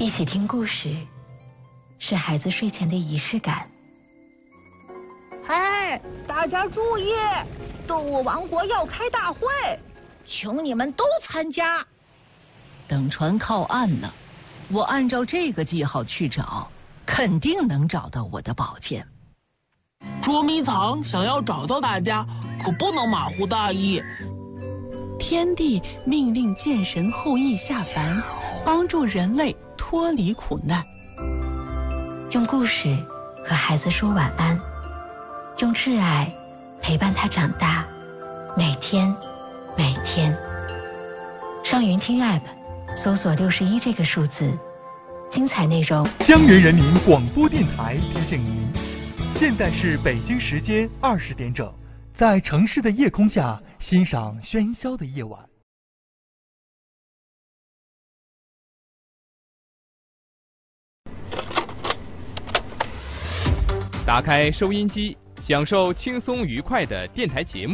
一起听故事，是孩子睡前的仪式感。 哎，大家注意，动物王国要开大会，请你们都参加。 等船靠岸了，我按照这个记号去找，肯定能找到我的宝剑。 捉迷藏想要找到大家，可不能马虎大意。 天帝命令剑神后羿下凡，帮助人类脱离苦难。 用故事和孩子说晚安，用挚爱陪伴他长大，每天每天。上云听 App 搜索61这个数字，精彩内容。 江源人民广播电台提醒您，现在是北京时间20点整，在城市的夜空下欣赏喧嚣的夜晚。 打开收音机，享受轻松愉快的电台节目。